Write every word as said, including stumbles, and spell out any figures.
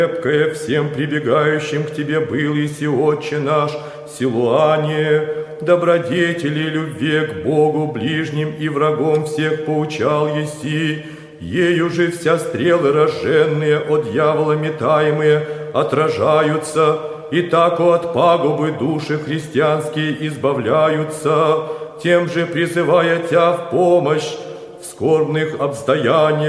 крепкое всем прибегающим к Тебе был Иси, Отче наш, Силуане, добродетели любви к Богу, ближним и врагом всех поучал Еси, ею же вся стрелы рожженные, от дьявола метаемые, отражаются, и тако от пагубы души христианские избавляются, тем же призывая Тя в помощь в скорбных обстояниях.